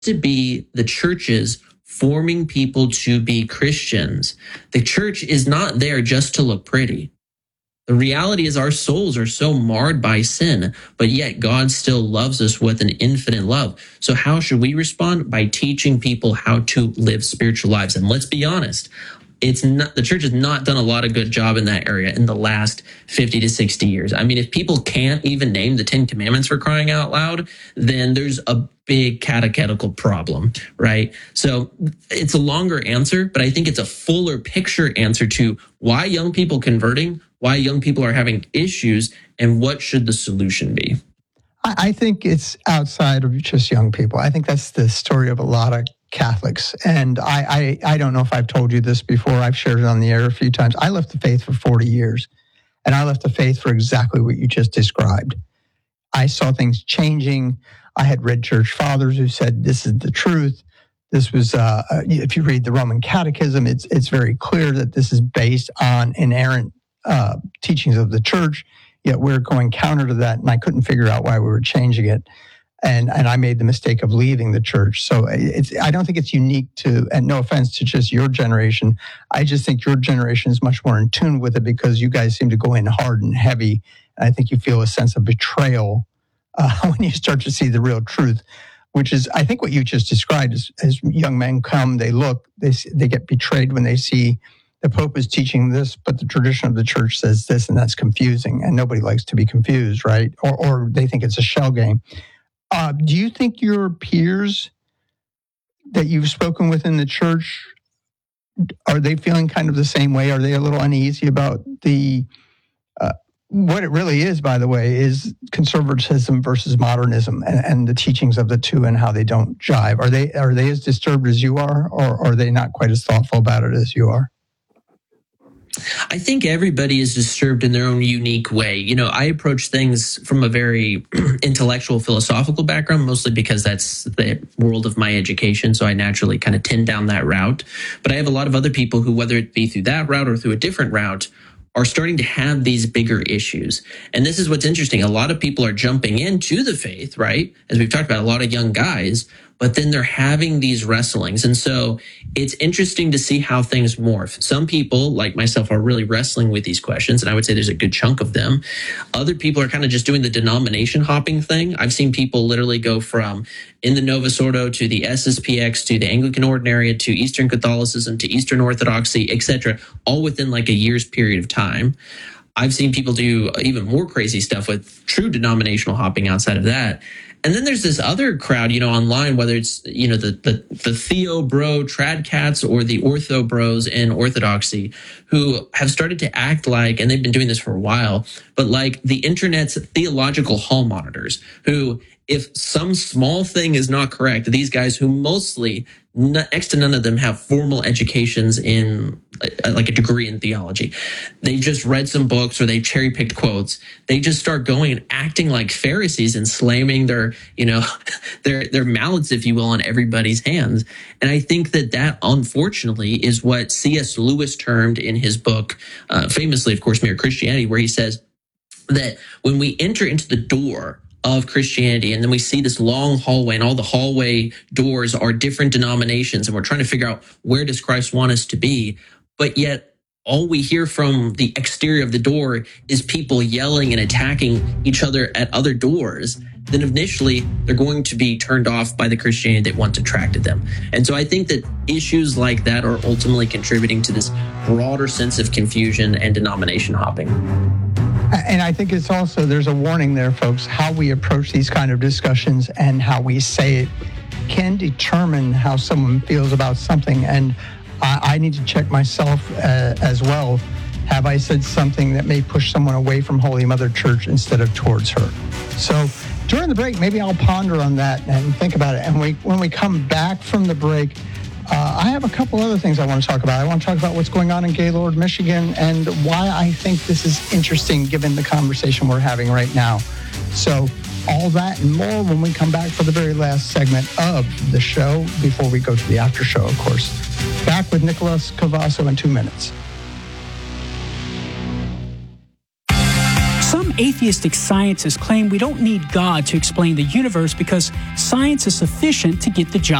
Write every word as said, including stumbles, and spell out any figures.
to be the churches forming people to be Christians. The church is not there just to look pretty. The reality is our souls are so marred by sin, but yet God still loves us with an infinite love. So how should we respond? By teaching people how to live spiritual lives. And let's be honest, it's not, the church has not done a lot of good job in that area in the last fifty to sixty years. I mean, if people can't even name the Ten Commandments for crying out loud, then there's a big catechetical problem, right? So it's a longer answer, but I think it's a fuller picture answer to why young people converting, why young people are having issues, and what should the solution be. I think it's outside of just young people. I think that's the story of a lot of Catholics. And I, I, I don't know if I've told you this before. I've shared it on the air a few times. I left the faith for forty years, and I left the faith for exactly what you just described. I saw things changing. I had read church fathers who said, this is the truth. This was, uh, if you read the Roman Catechism, it's it's very clear that this is based on inerrant uh, teachings of the church, yet we're going counter to that, and I couldn't figure out why we were changing it. And and I made the mistake of leaving the church. So it's I don't think it's unique to, and no offense to just your generation, I just think your generation is much more in tune with it because you guys seem to go in hard and heavy. And I think you feel a sense of betrayal uh, when you start to see the real truth, which is, I think what you just described is, as young men come, they look, they they get betrayed when they see the Pope is teaching this, but the tradition of the church says this, and that's confusing. And nobody likes to be confused, right? Or, or they think it's a shell game. Uh, do you think your peers that you've spoken with in the church, are they feeling kind of the same way? Are they a little uneasy about the, uh, what it really is, by the way, is conservatism versus modernism and, and the teachings of the two and how they don't jive? Are they, are they as disturbed as you are, or are they not quite as thoughtful about it as you are? I think everybody is disturbed in their own unique way. You know, I approach things from a very intellectual, philosophical background, mostly because that's the world of my education. So I naturally kind of tend down that route. But I have a lot of other people who, whether it be through that route or through a different route, are starting to have these bigger issues. And this is what's interesting. A lot of people are jumping into the faith, right? As we've talked about, a lot of young guys, but then they're having these wrestlings. And so it's interesting to see how things morph. Some people, like myself, are really wrestling with these questions, and I would say there's a good chunk of them. Other people are kind of just doing the denomination hopping thing. I've seen people literally go from in the Novus Ordo to the S S P X to the Anglican Ordinariate to Eastern Catholicism to Eastern Orthodoxy, et cetera, all within like a year's period of time. I've seen people do even more crazy stuff with true denominational hopping outside of that. And then there's this other crowd, you know, online, whether it's, you know, the, the, the Theo bro trad cats or the ortho bros in Orthodoxy, who have started to act like, and they've been doing this for a while, but like the internet's theological hall monitors, who, if some small thing is not correct, these guys who mostly, next to none of them have formal educations in like a degree in theology. They just read some books or they cherry picked quotes. They just start going and acting like Pharisees and slamming their, you know, their, their mallets, if you will, on everybody's hands. And I think that that unfortunately is what C S Lewis termed in his book, uh, famously, of course, Mere Christianity, where he says that when we enter into the door of Christianity, and then we see this long hallway, and all the hallway doors are different denominations, and we're trying to figure out where does Christ want us to be, but yet all we hear from the exterior of the door is people yelling and attacking each other at other doors, then initially they're going to be turned off by the Christianity that once attracted them. And so I think that issues like that are ultimately contributing to this broader sense of confusion and denomination hopping. And I think it's also, there's a warning there, folks. How we approach these kind of discussions and how we say it can determine how someone feels about something. And I, I need to check myself uh, as well. Have I said something that may push someone away from Holy Mother Church instead of towards her? So during the break, maybe I'll ponder on that and think about it. And we, when we come back from the break, Uh, I have a couple other things I want to talk about. I want to talk about what's going on in Gaylord, Michigan, and why I think this is interesting given the conversation we're having right now. So all that and more when we come back for the very last segment of the show before we go to the after show, of course. Back with Nicholas Cavasso in two minutes. Some atheistic scientists claim we don't need God to explain the universe because science is sufficient to get the job